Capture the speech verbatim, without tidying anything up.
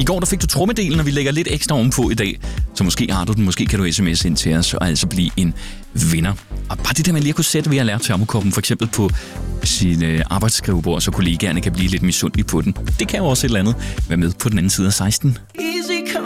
går der fik du trommedelen, og vi lægger lidt ekstra ovenpå i dag. Så måske har du den, måske kan du sms ind til os og altså blive en vinder. Og bare det der med lige at kunne sætte ved at lære termokoppen, for eksempel på sin øh, arbejdsskrivebord, så kollegaerne kan blive lidt misundelige på den. Det kan jo også et eller andet være med på den anden side af seksten.